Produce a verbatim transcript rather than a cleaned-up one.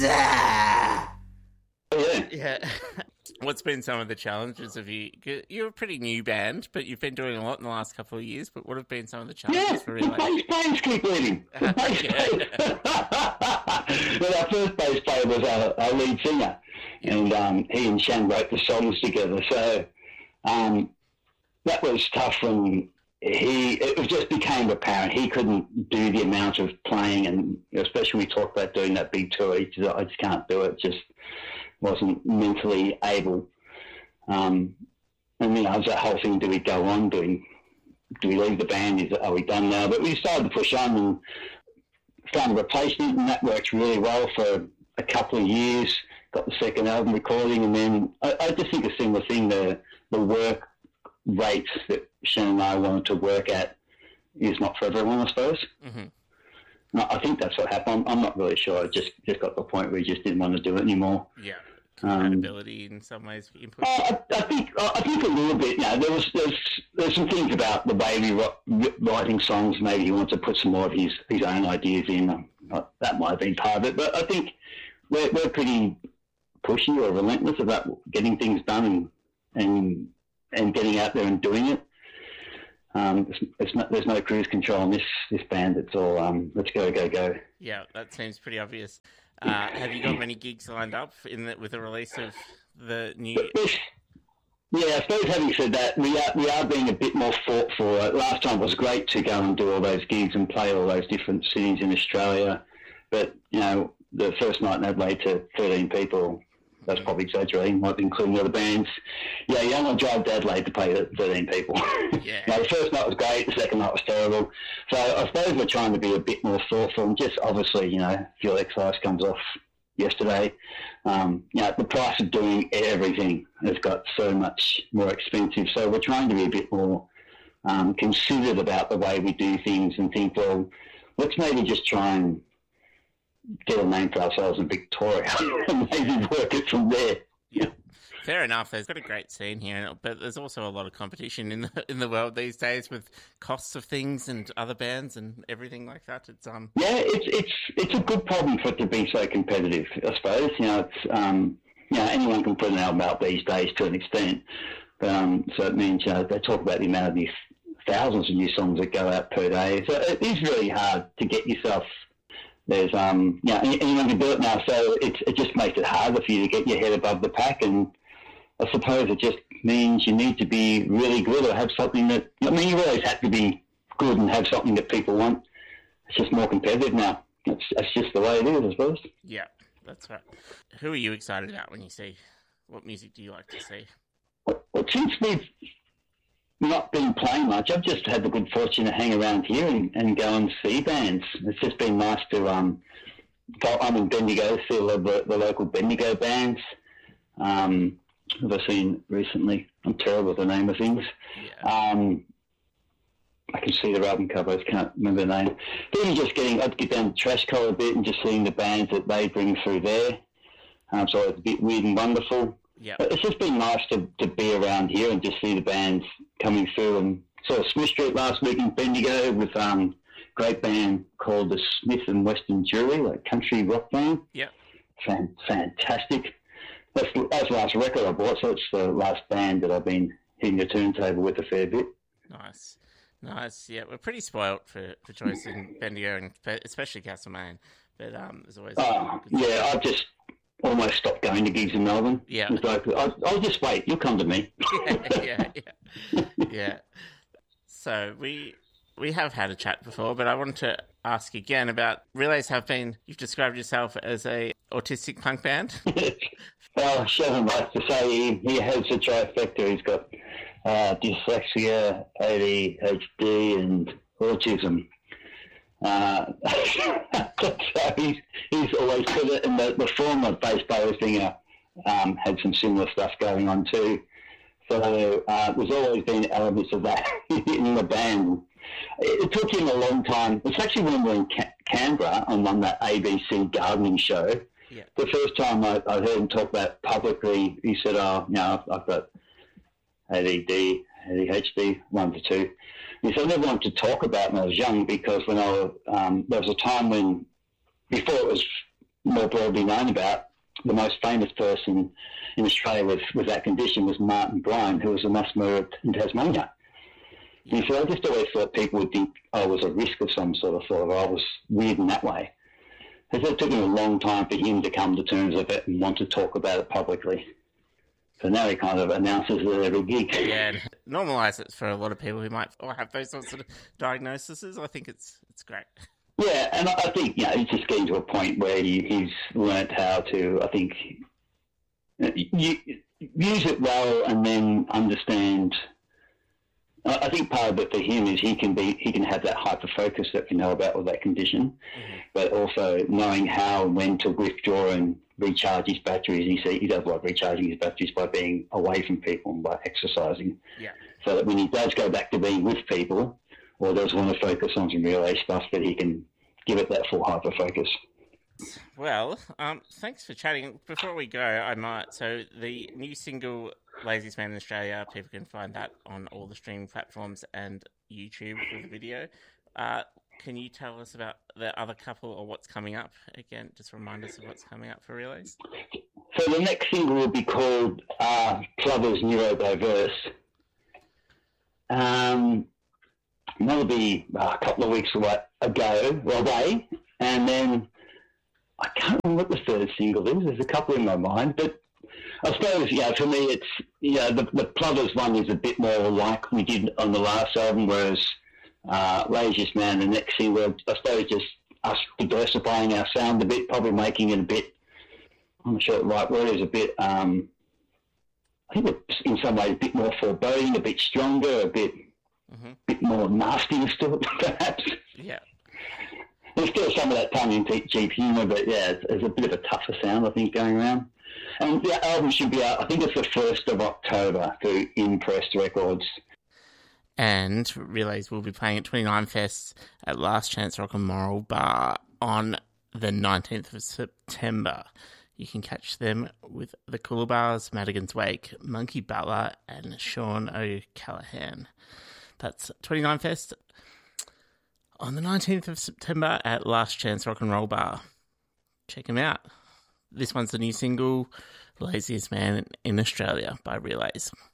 Yeah. Yeah. What's been some of the challenges of you? You're a pretty new band, but you've been doing a lot in the last couple of years. But what have been some of the challenges yeah, for Relay? the bass players keep leaving. The bass players. Well, our first bass player was our, our lead singer, yeah. and um, he and Shan wrote the songs together. So um, that was tough when he. It just became apparent he couldn't do the amount of playing, and especially when we talked about doing that big tour. He said, "I just can't do it." Just wasn't mentally able. Um, and you know, it was that whole thing: do we go on? Do we, do we leave the band? Is are we done now? But we started to push on and found a replacement, and that worked really well for a couple of years. Got the second album recording, and then I, I just think a similar thing: the the work rate that Shannon and I wanted to work at is not for everyone, I suppose. Mm-hmm. No, I think that's what happened. I'm, I'm not really sure. I just just got to the point where we just didn't want to do it anymore. Yeah. Compatibility um, in some ways. Input. I, I think I think a little bit. You know, there was there's there's some things about the way we were writing songs. Maybe he wants to put some more of his, his own ideas in. That might have been part of it. But I think we're we're pretty pushy or relentless about getting things done and and and getting out there and doing it. Um, it's, it's not, there's no cruise control in this this band. It's all um, let's go go go. Yeah, that seems pretty obvious. Uh, have you got many gigs lined up in the, with the release of the new? Yeah, I suppose having said that, we are we are being a bit more thoughtful. Uh, last time it was great to go and do all those gigs and play all those different cities in Australia, but you know, the first night in Adelaide to thirteen people, that's probably exaggerating, might be including other bands. Yeah, you don't want to drive to Adelaide to play to thirteen people. Yeah. No, the first night was great, the second night was terrible. So I suppose we're trying to be a bit more thoughtful, and just obviously, you know, fuel excise comes off yesterday. Um, you know, the price of doing everything has got so much more expensive. So we're trying to be a bit more um, considered about the way we do things and think, well, let's maybe just try and get a name for ourselves in Victoria and maybe work it from there. Yeah, fair enough. There's got a great scene here, but there's also a lot of competition in the in the world these days with costs of things and other bands and everything like that. It's um yeah, it's it's it's a good problem for it to be so competitive. I suppose you know it's um you know anyone can put an album out these days to an extent, um so it means you know they talk about the amount of these thousands of new songs that go out per day. So it is really hard to get yourself. There's um yeah you know, anyone can do it now, so it it just makes it harder for you to get your head above the pack, and I suppose it just means you need to be really good or have something that I mean you always have to be good and have something that people want. It's just more competitive now. That's that's just the way it is, I suppose. Yeah, that's right. Who are you excited about when you see? What music do you like to see? Well, well since we've not been playing much, I've just had the good fortune to hang around here and, and go and see bands. It's just been nice to um, go. I'm in Bendigo, see the, the local Bendigo bands. Um, who have I seen recently? I'm terrible with the name of things. Yeah. Um, I can see their album cover. I just can't remember the name. But even just getting, I'd get down to Trashcore a bit and just seeing the bands that they bring through there. Um, so it's a bit weird and wonderful. Yeah. But it's just been nice to, to be around here and just see the bands coming through. And saw Smith Street last week in Bendigo with um, a great band called the Smith and Western Jury, like country rock band. Yeah. Fan, fantastic. That's, that's the last record I bought, so it's the last band that I've been hitting the turntable with a fair bit. Nice. Nice. Yeah, we're pretty spoilt for, for choice in Bendigo and especially Castlemaine. But um, there's always... Oh, yeah, I've just almost stopped going to gigs in Melbourne. Yeah. It's like, I'll, I'll just wait. You'll come to me. yeah, yeah, yeah. Yeah. So we we have had a chat before, but I wanted to ask again about... Relays have been... You've described yourself as a autistic punk band. Well, Shannon likes to say he, he has a trifecta. He's got uh, dyslexia, A D H D, and autism. Uh, so he's, he's always put it, and the, the former bass player singer um, had some similar stuff going on too. So uh, there's always been elements of that in the band. It, it took him a long time. It's actually when we were in Ca- Canberra on, on that A B C gardening show. Yeah. The first time I, I heard him talk about it publicly, he said, oh, you know, I've, I've got A D D, A D H D, one to two. He said, I never wanted to talk about it when I was young because when I was, um, there was a time when, before it was more broadly known about, the most famous person in Australia with, with that condition was Martin Bryan, who was a mass murderer in Tasmania. And so I just always thought people would think I was a risk of some sort of thought, or I was weird in that way. It took him a long time for him to come to terms with it and want to talk about it publicly. So now he kind of announces it at every gig. Yeah, and normalise it for a lot of people who might or have those sorts of diagnoses. I think it's it's great. Yeah, and I think, you know, he's just getting to a point where he, he's learnt how to, I think, you, use it well and then understand. I think part of it for him is he can be he can have that hyper focus that we know about with that condition, mm-hmm. but also knowing how and when to withdraw and recharge his batteries. He see, he does like recharging his batteries by being away from people and by exercising. Yeah. So that when he does go back to being with people, or does want to focus on some relay stuff, that he can give it that full hyper focus. Well, um, thanks for chatting. Before we go, I might. So the new single, Laziest Man in Australia, people can find that on all the streaming platforms and YouTube with the video. Uh, can you tell us about the other couple or what's coming up? Again, just remind us of what's coming up for Relays. So the next single will be called uh, Plovers Neurodiverse. Um, that'll be uh, a couple of weeks away, ago, away, and then I can't remember what the third single is. There's a couple in my mind, but I suppose, yeah, for me, it's, you know, the, the Plovers one is a bit more like we did on the last album, whereas uh, Laziest Man, the next single, I suppose just us diversifying our sound a bit, probably making it a bit, I'm not sure what the right word is, a bit, um, I think it's in some ways a bit more foreboding, a bit stronger, a bit, mm-hmm. bit more nastiness to it, perhaps. Yeah. There's still some of that tongue-in-cheek humour, but yeah, there's a bit of a tougher sound, I think, going around. And the album should be out, I think it's the first of October through Impress Records. And Relays will be playing at twenty-nine Fest at Last Chance Rock and Moral Bar on the nineteenth of September. You can catch them with the Coolabars, Madigan's Wake, Monkey Butler, and Sean O'Callaghan. That's twenty-nine Fest on the nineteenth of September at Last Chance Rock and Roll Bar. Check them out. This one's the new single, Laziest Man in Australia by Relays.